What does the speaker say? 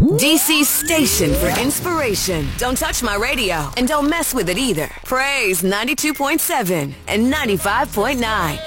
DC's station for inspiration. Don't touch my radio and don't mess with it either. Praise 92.7 and 95.9.